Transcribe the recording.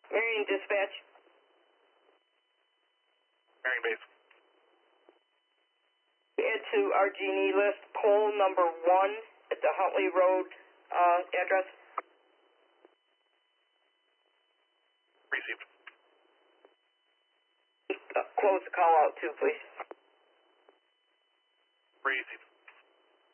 Marion Dispatch. Marion Base. Add to our G&E list pole number 1 at the Huntley Road address. Received. Close the call out too, please. Received.